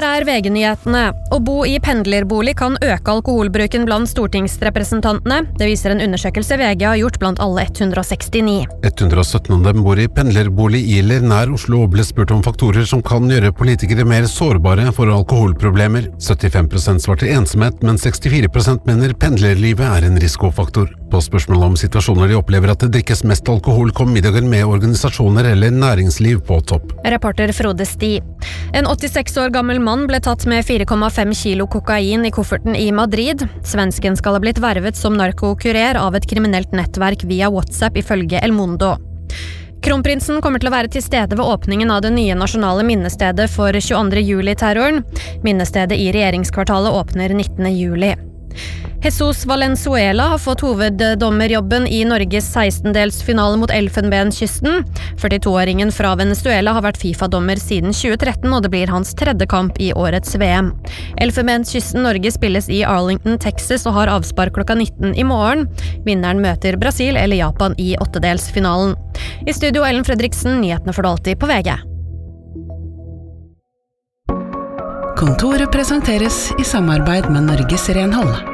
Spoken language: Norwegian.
Dette VG-nyhetene. Å bo i pendlerbolig kan øke alkoholbruken blant stortingsrepresentantene. Det viser en undersøkelse VG har gjort blant alle 169. 117 av dem bor i pendlerbolig i eller nær Oslo og ble spurt om faktorer som kan gjøre politikere mer sårbare for alkoholproblemer. 75% svarte ensomhet, men 64% mener pendlerlivet en risikofaktor. På spørsmål om situasjoner de opplever at det drikkes mest alkohol, kom middager med organisasjoner eller næringsliv på topp. Reporter Frode Sti. En 86 år gammel mann ble tatt med 4,5 kilo kokain i kofferten i Madrid. Svensken skal ha blitt vervet som narkokurer av et kriminelt nettverk via WhatsApp ifølge El Mundo. Kronprinsen kommer til å være til stede ved åpningen av det nye nasjonale minnestedet for 22. juli-terroren. Minnestedet i regjeringskvartalet åpner 19. juli. Jesus Valenzuela har fått hoveddommerjobben i Norges 16-delsfinale mot Elfenbenskysten. 42-åringen fra Venezuela har vært FIFA-dommer siden 2013, og det blir hans tredje kamp i årets VM. Elfenbenskysten Norge spilles i Arlington, Texas, og har avspark klokka 19 i morgen. Vinneren møter Brasil eller Japan i 8-delsfinalen. I studio Ellen Fredriksen, nyhetene får du alltid på VG. Kontoret presenteres i samarbeid med Norges Renhold.